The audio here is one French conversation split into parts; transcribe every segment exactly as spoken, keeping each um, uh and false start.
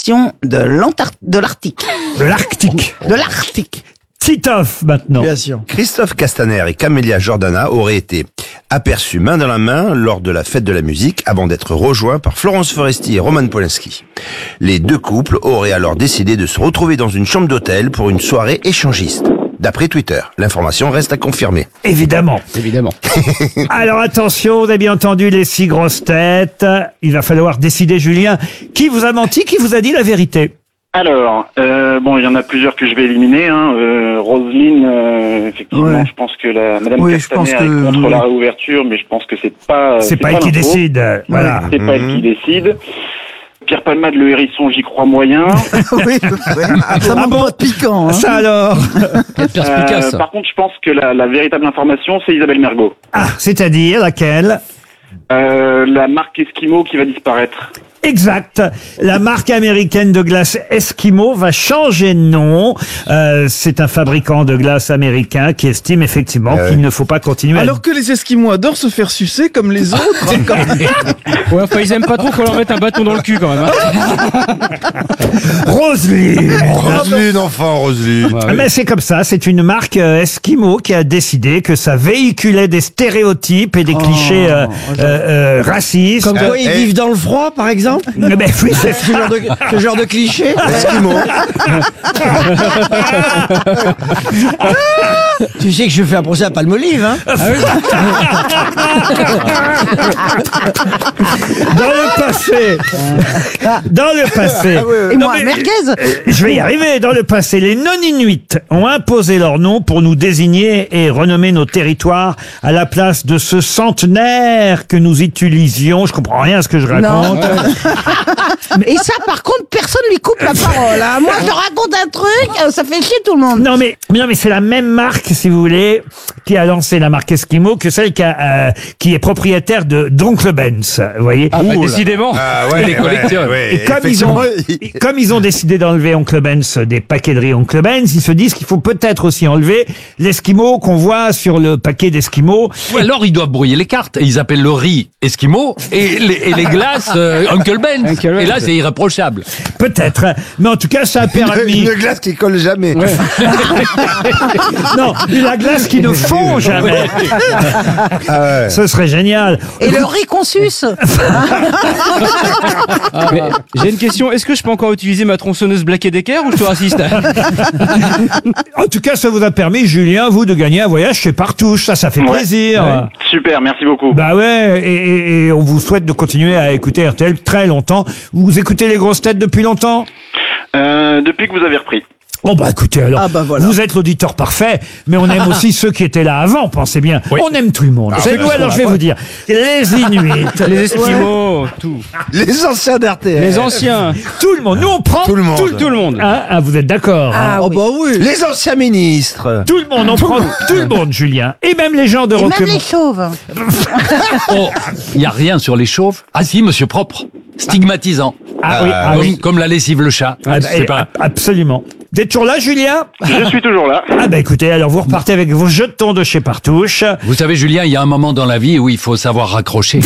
question de l'Antar- de l'Arctique. De l'Arctique. De l'Arctique. Titoff, maintenant. Bien sûr. Christophe Castaner et Camélia Jordana auraient été aperçus main dans la main lors de la fête de la musique avant d'être rejoints par Florence Foresti et Roman Polanski. Les deux couples auraient alors décidé de se retrouver dans une chambre d'hôtel pour une soirée échangiste. D'après Twitter, l'information reste à confirmer. Évidemment. Évidemment. Alors attention, vous avez bien entendu les six grosses têtes. Il va falloir décider, Julien, qui vous a menti, qui vous a dit la vérité. Alors, euh, bon, il y en a plusieurs que je vais éliminer. Hein. Euh, Roselyne, euh, effectivement, Ouais. je pense que la Madame Oui, je pense Castaner que- est contre oui. la réouverture, mais je pense que c'est pas. C'est pas elle qui l'info. décide. euh, Voilà. C'est pas elle qui décide. Pierre Palmade, le hérisson, j'y crois moyen. Oui, ouais. Ça manque pas de piquant. Hein. Ça alors. Perspicace. Euh, par contre, je pense que la, la véritable information, c'est Isabelle Mergo. Ah, c'est-à-dire laquelle? Euh, la marque Eskimo qui va disparaître. Exact. La marque américaine de glace Eskimo va changer de nom. Euh, c'est un fabricant de glace américain qui estime effectivement Ah ouais. qu'il ne faut pas continuer. Alors que les Esquimaux adorent se faire sucer comme les autres. hein, quand même. Ouais, enfin, ils aiment pas trop qu'on leur mette un bâton dans le cul, quand même. Hein. à... Roselyne. Roselyne, enfant, Roselyne. Ouais, Ah, oui. Mais c'est comme ça, c'est une marque euh, Eskimo qui a décidé que ça véhiculait des stéréotypes et des clichés euh, euh, euh, racistes. Comme quoi Euh, ils et- vivent dans le froid, par exemple. Eh ben oui, c'est Ce genre de, ce genre de cliché. Eskimo. Tu sais que je fais un procès à Palmolive, hein. dans le passé. Dans le passé. Et Non, moi, mais- merguez. Je vais y arriver. Dans le passé, les non-inuits ont imposé leur nom pour nous désigner et renommer nos territoires à la place de ce centenaire que nous utilisions. Je comprends rien à ce que je raconte. Et ça, par contre, personne lui coupe la parole. Hein. Moi, je raconte un truc, euh, ça fait chier tout le monde. Non mais, mais non mais c'est la même marque, si vous voulez, qui a lancé la marque Eskimo que celle qui, a, euh, qui est propriétaire de d'Oncle Ben's. Vous voyez. Ah, bah, Ouh là. décidément. Ah ouais, Les collectionneurs. ouais, ouais, Et comme ils, ont, effectivement, il- comme ils ont décidé d'enlever Oncle Ben's des paquets de riz Oncle Ben's, ils se disent qu'il faut peut-être aussi enlever l'Eskimo qu'on voit sur le paquet d'Eskimo. Ou alors ils doivent brouiller les cartes. Ils appellent le riz Eskimo et les, et les glaces euh, Uncle Ben's. Uncle Ben's. Et là c'est irréprochable. Peut-être. Mais en tout cas, ça a permis... Une glace qui colle jamais. Non, la glace qui ne fond jamais. Ah ouais. Ce serait génial. Et le riz qu'on suce. Mais j'ai une question. Est-ce que je peux encore utiliser ma tronçonneuse Black Decker ou je suis raciste? En tout cas, ça vous a permis, Julien, vous, de gagner un voyage chez Partouche. Ça, ça fait Ouais. plaisir. Super, merci beaucoup. Bah ouais, et, et- et on vous souhaite de continuer à écouter R T L très longtemps. Vous écoutez les grosses têtes depuis longtemps? Euh, depuis que vous avez repris. Oh bah écoutez, alors, Ah bah voilà. vous êtes l'auditeur parfait, mais on aime aussi ceux qui étaient là avant, pensez bien. On aime tout le monde. C'est nous, alors je vais vous dire. Les Inuits, Les Esquimaux, tout. Les anciens d'R T L. Les anciens. tout le monde. Nous, on prend Tout le monde. Tout, tout le monde. Ah, ah, vous êtes d'accord hein? Oh bah oui. Les anciens ministres. Tout le monde, on prend tout le monde, Julien. Et même les gens de Et même Roquemont. les chauves. Oh, il y a rien sur les chauves. Ah si, Monsieur Propre, stigmatisant. Ah oui, ah comme, oui. comme la lessive le chat. Ah, C'est et- pas. Absolument. Vous êtes toujours là, Julien? Je suis toujours là. Ah bah écoutez, alors vous repartez avec vos jetons de chez Partouche. Vous savez, Julien, il y a un moment dans la vie où il faut savoir raccrocher.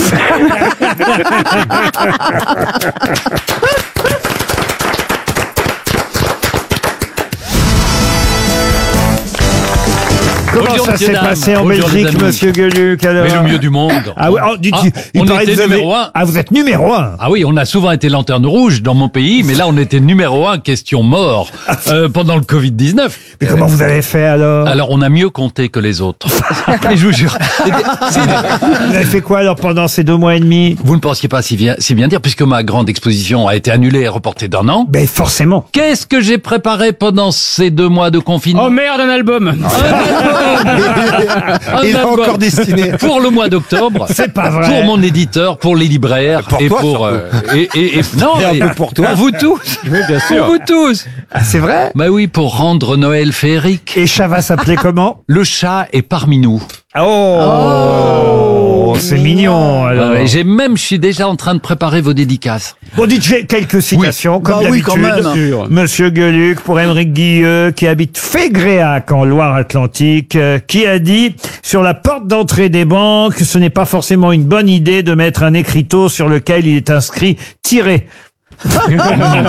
Comment Bonjour, ça messieurs, s'est dames. passé en Bonjour, les Belgique, amis. monsieur Gueluc, alors? Mais le mieux du monde. Ah oui, oh, dites, Ah, il on paraît que était vous avez- numéro un. Ah, vous êtes numéro un. Ah oui, on a souvent été lanterne rouge dans mon pays, mais là on était numéro un, question mort, euh, pendant le covid dix-neuf. Mais comment vous avez fait alors? Alors on a mieux compté que les autres. Et je vous jure. c'est- Vous avez fait quoi alors pendant ces deux mois et demi? Vous ne pensiez pas si bien, si bien dire, puisque ma grande exposition a été annulée et reportée d'un an. Ben forcément. Qu'est-ce que j'ai préparé pendant ces deux mois de confinement? Oh merde, un album. Un Il a album encore destiné. pour le mois d'octobre. C'est pas vrai. Pour mon éditeur, pour les libraires Pour et toi, pour surtout. euh, et, et, et- non, Et un et- peu pour toi. vous tous. Oui, bien Pour vous tous. Ah, c'est vrai? Bah oui, pour rendre Noël féerique. Et Chava s'appelait comment? Le chat est parmi nous. Oh, c'est mignon alors. Ouais, j'ai même, je suis déjà en train de préparer vos dédicaces. Bon, dites j'ai quelques citations, comme Bah oui, d'habitude. quand même. Monsieur Gueluc, pour Émeric Guilleux, qui habite Fégréac, en Loire-Atlantique, euh, qui a dit « Sur la porte d'entrée des banques, ce n'est pas forcément une bonne idée de mettre un écriteau sur lequel il est inscrit « Tiré ».